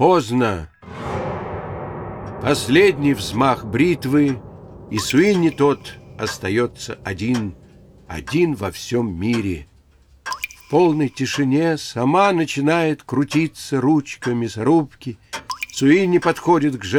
Поздно. Последний взмах бритвы, и Суинни тот остается один во всем мире. В полной тишине сама начинает крутиться ручка мясорубки. Суинни подходит к